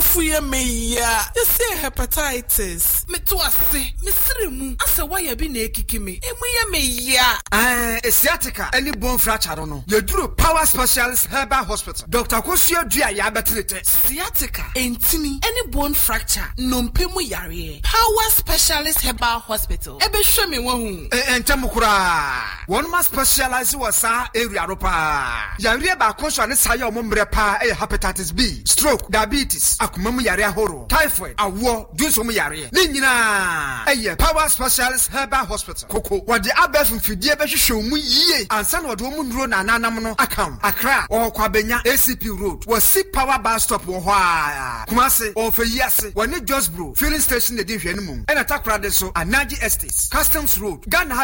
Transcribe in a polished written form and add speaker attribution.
Speaker 1: fuye meya. You say hepatitis. Me to ase. Me siremu. Ase why bi na ekiki me. Emuye meya.
Speaker 2: Sciatica. Any bone fracture no. You do Power Specialist Herbal Hospital. Dr. Kosio Dua ya betrete.
Speaker 1: Sciatica. Entini. Any bone fracture. Nompemu yare. Power Specialist Herbal Hospital. Ebe show me wahu.
Speaker 2: Entemukura. One must specialize wasa area ropa. Yare ba konso ne sayo mombre pa hepatitis B, stroke, diabetes, akumamu yare horo, typhoid, awo, dunsomu yare. Ni nyina Power Specialist Herbal Hospital. Koko wade abef mfidie be hwehwe mu yie. Ansa na wade omu nduro na nanam no akam. Accra o kwabenya ACP Road. Wasi Power Bus Stop wo ho a. Kumase o feyase. Wani Josbro filling station de hwe no mu. Ena Takoradi so Anaji Estate, Customs Road, Ghana